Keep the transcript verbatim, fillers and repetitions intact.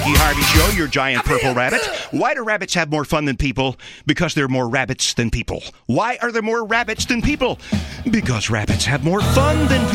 Mikey Harvey Show, your giant purple rabbit. Why do rabbits have more fun than people? Because there are more rabbits than people. Why are there more rabbits than people? Because rabbits have more fun than people.